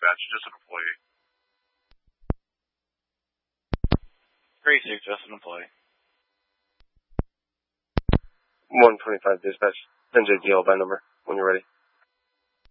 dispatch, just an employee. 3-6, just an employee. 125 dispatch. Send JDL by number when you're ready.